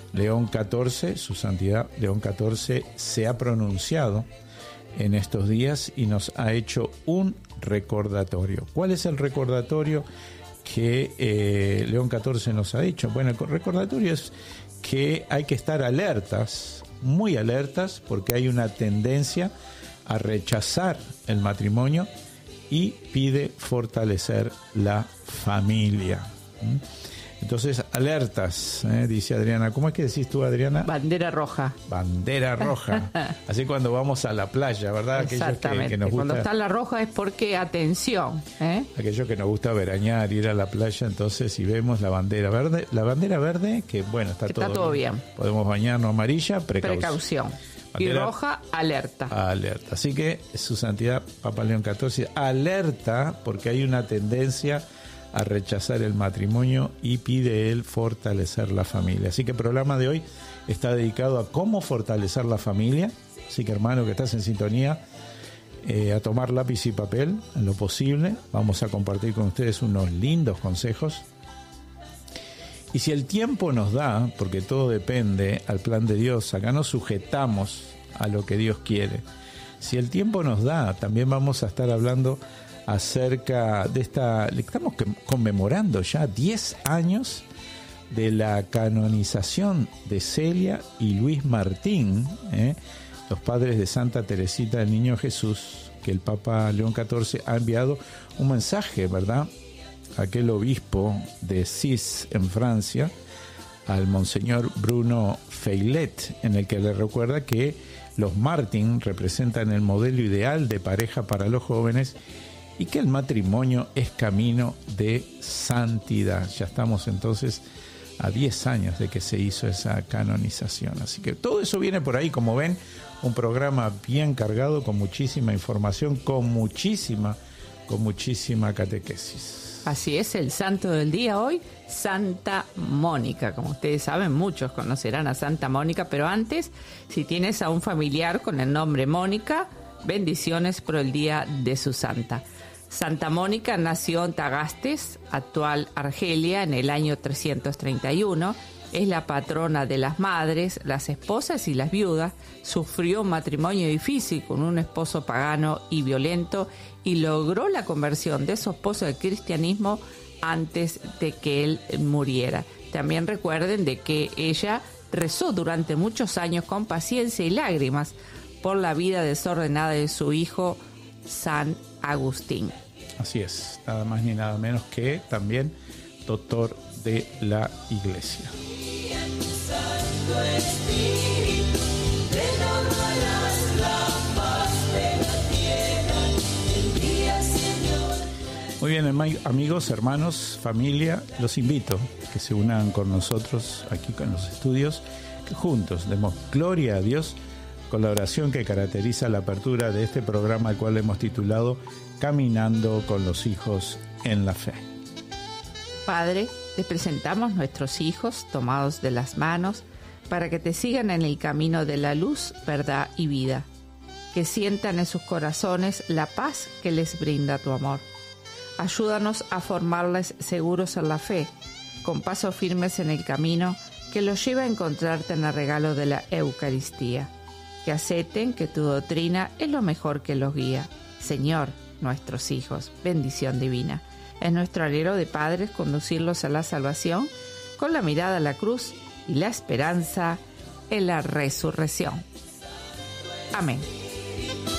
León XIV, su santidad León XIV, se ha pronunciado en estos días y nos ha hecho un recordatorio. ¿Cuál es el recordatorio que León XIV nos ha hecho? Bueno, el recordatorio es que hay que estar alertas, muy alertas, porque hay una tendencia a rechazar el matrimonio y pide fortalecer la familia. Entonces, alertas, dice Adriana. ¿Cómo es que decís tú, Adriana? Bandera roja. Bandera roja. Así cuando vamos a la playa, ¿verdad? Exactamente. Que nos gusta, cuando está la roja es porque, atención. Aquellos que nos gusta verañar, ir a la playa, entonces si vemos la bandera verde, que bueno, está todo bien. Podemos bañarnos. Amarilla, precaución. Bandera, y roja, alerta. Alerta. Así que su santidad Papa León XIV alerta porque hay una tendencia a rechazar el matrimonio y pide él fortalecer la familia. Así que el programa de hoy está dedicado a cómo fortalecer la familia. Así que, hermano, que estás en sintonía, a tomar lápiz y papel en lo posible. Vamos a compartir con ustedes unos lindos consejos. Y si el tiempo nos da, porque todo depende al plan de Dios, acá nos sujetamos a lo que Dios quiere. Si el tiempo nos da, también vamos a estar hablando acerca de estamos conmemorando ya 10 años de la canonización de Celia y Luis Martín, los padres de Santa Teresita del Niño Jesús, que el Papa León XIV ha enviado un mensaje, ¿verdad?, a aquel obispo de Cis en Francia, al Monseñor Bruno Feilet, en el que le recuerda que los Martín representan el modelo ideal de pareja para los jóvenes y que el matrimonio es camino de santidad. Ya estamos entonces a 10 años de que se hizo esa canonización. Así que todo eso viene por ahí, como ven, un programa bien cargado, con muchísima información, con muchísima catequesis. Así es, el santo del día hoy, Santa Mónica. Como ustedes saben, muchos conocerán a Santa Mónica, pero antes, si tienes a un familiar con el nombre Mónica, bendiciones por el día de su santa. Santa Mónica nació en Tagastes, actual Argelia, en el año 331. Es la patrona de las madres, las esposas y las viudas. Sufrió un matrimonio difícil con un esposo pagano y violento y logró la conversión de su esposo al cristianismo antes de que él muriera. También recuerden de que ella rezó durante muchos años con paciencia y lágrimas por la vida desordenada de su hijo San Agustín. Así es, nada más ni nada menos que también doctor de la Iglesia. Muy bien, amigos, hermanos, familia, los invito a que se unan con nosotros aquí con los estudios, que juntos demos gloria a Dios con la oración que caracteriza la apertura de este programa, al cual hemos titulado Caminando con los hijos en la fe. Padre, te presentamos nuestros hijos tomados de las manos para que te sigan en el camino de la luz, verdad y vida, que sientan en sus corazones la paz que les brinda tu amor. Ayúdanos a formarles seguros en la fe, con pasos firmes en el camino que los lleva a encontrarte en el regalo de la Eucaristía. Que acepten que tu doctrina es lo mejor que los guía. Señor, nuestros hijos, bendición divina. Es nuestro alero de padres conducirlos a la salvación con la mirada a la cruz y la esperanza en la resurrección. Amén.